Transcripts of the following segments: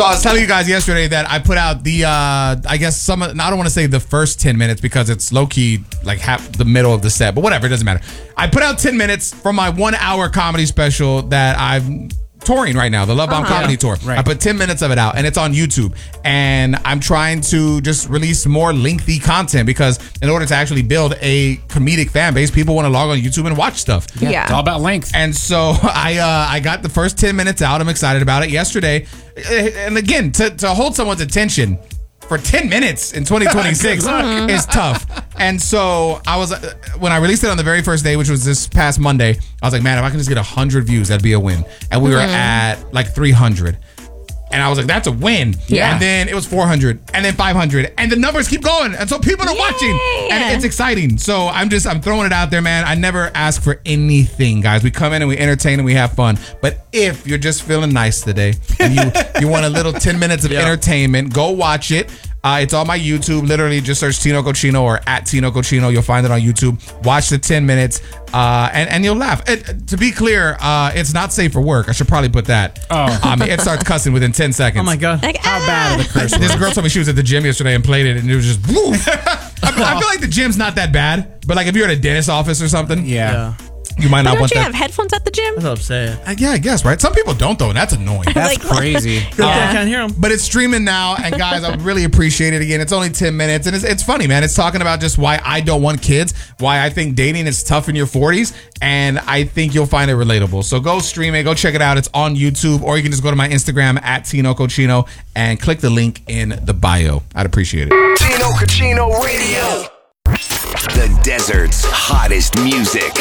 So I was telling you guys yesterday that I put out the, I guess I don't want to say the first 10 minutes because it's low-key like half the middle of the set, but whatever, it doesn't matter. I put out 10 minutes from my 1 hour comedy special that I'm touring right now, the Love Bomb Comedy Tour. Right. I put 10 minutes of it out and it's on YouTube. And I'm trying to just release more lengthy content because in order to actually build a comedic fan base, people want to log on YouTube and watch stuff. Yeah. It's all about length. And so I got the first 10 minutes out. I'm excited about it yesterday. And again, to hold someone's attention for 10 minutes in 2026 is tough. And so I was, when I released it on the very first day, which was this past Monday, I was like, man, if I can just get 100 views, that'd be a win. And we were at like 300. And I was like, that's a win. Yeah. And then it was 400 and then 500 and the numbers keep going. And so people are watching and it's exciting. So I'm throwing it out there, man. I never ask for anything, guys. We come in and we entertain and we have fun. But if you're just feeling nice today and you want a little 10 minutes of entertainment, go watch it. It's on my YouTube. Literally just search Tino Cochino or at Tino Cochino. You'll find it on YouTube. Watch the 10 minutes and you'll laugh. To be clear, it's not safe for work. I should probbe put that. It starts cussing within 10 seconds. Oh my God. Like, how bad are the curse This girl told me she was at the gym yesterday and played it and it was just I feel like the gym's not that bad, but like if you're at a dentist's office or something, you might not don't want you that. have headphones at the gym? That's what I'm saying. Yeah, I guess, right? Some people don't, though, and that's annoying. That's crazy. I can't hear them. But it's streaming now, and guys, I really appreciate it again. It's only 10 minutes, and it's funny, man. It's talking about just why I don't want kids, why I think dating is tough in your 40s, and I think you'll find it relatable. So go stream it, go check it out. It's on YouTube, or you can just go to my Instagram at Tino Cochino and click the link in the bio. I'd appreciate it. Tino Cochino Radio. The desert's hottest music.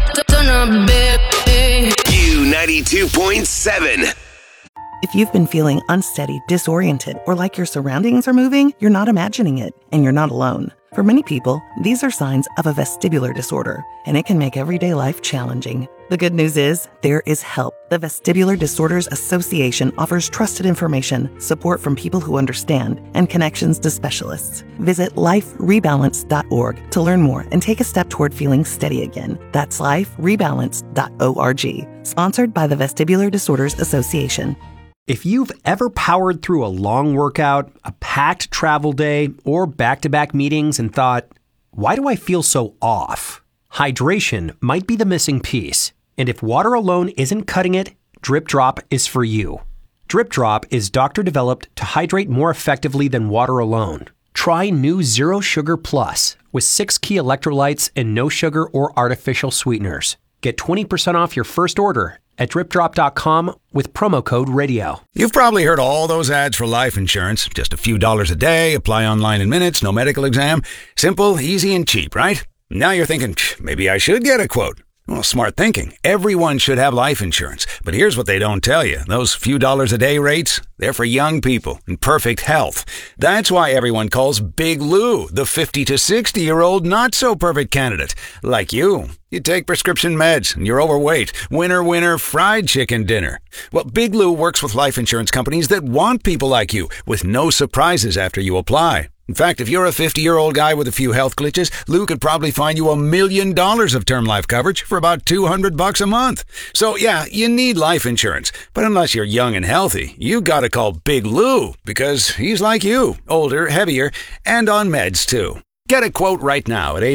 U92.7. If you've been feeling unsteady, disoriented, or like your surroundings are moving, you're not imagining it, and you're not alone. For many people, these are signs of a vestibular disorder, and it can make everyday life challenging. The good news is, there is help. The Vestibular Disorders Association offers trusted information, support from people who understand, and connections to specialists. Visit liferebalance.org to learn more and take a step toward feeling steady again. That's liferebalance.org. Sponsored by the Vestibular Disorders Association. If you've ever powered through a long workout, a packed travel day, or back-to-back meetings and thought, why do I feel so off? Hydration might be the missing piece. And if water alone isn't cutting it, Drip Drop is for you. Drip Drop is doctor-developed to hydrate more effectively than water alone. Try new Zero Sugar Plus with 6 key electrolytes and no sugar or artificial sweeteners. Get 20% off your first order at dripdrop.com with promo code radio. You've probably heard all those ads for life insurance. Just a few dollars a day, apply online in minutes, no medical exam. Simple, easy, and cheap, right? Now you're thinking, maybe I should get a quote. Well, smart thinking. Everyone should have life insurance. But here's what they don't tell you. Those few dollars a day rates, they're for young people in perfect health. That's why everyone calls Big Lou the 50 to 60-year-old not-so-perfect candidate. Like you. You take prescription meds and you're overweight. Winner, winner, fried chicken dinner. Well, Big Lou works with life insurance companies that want people like you with no surprises after you apply. In fact, if you're a 50-year-old guy with a few health glitches, Lou could probably find you $1 million of term life coverage for about $200 a month. So yeah, you need life insurance. But unless you're young and healthy, you gotta call Big Lou because he's like you, older, heavier, and on meds too. Get a quote right now at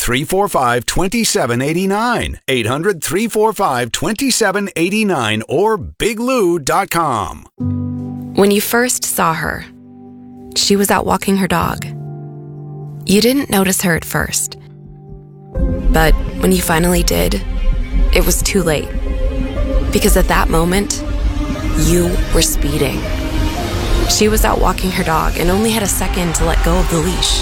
800-345-2789. 800-345-2789 or biglou.com. When you first saw her, she was out walking her dog. You didn't notice her at first. But when you finally did, it was too late. Because at that moment, you were speeding. She was out walking her dog and only had a second to let go of the leash.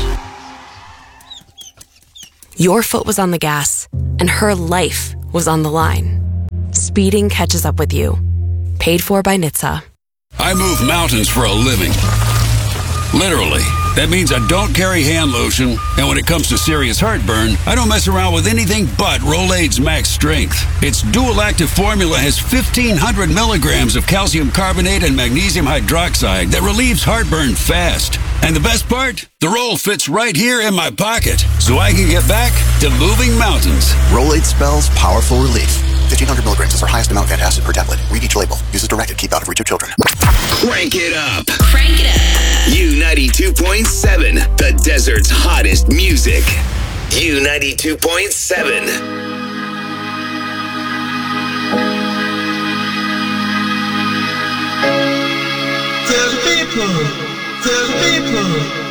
Your foot was on the gas, and her life was on the line. Speeding catches up with you. Paid for by NHTSA. I move mountains for a living. Literally. That means I don't carry hand lotion, and when it comes to serious heartburn, I don't mess around with anything but Rolaids Max Strength. Its dual-active formula has 1,500 milligrams of calcium carbonate and magnesium hydroxide that relieves heartburn fast. And the best part? The roll fits right here in my pocket, so I can get back to moving mountains. Rolaids spells powerful relief. 1,500 milligrams is our highest amount of antacid per tablet. Read each label. Use as directed. Keep out of reach of children. Crank it up. Crank it up. U92.7, the desert's hottest music. U92.7. Tell the people.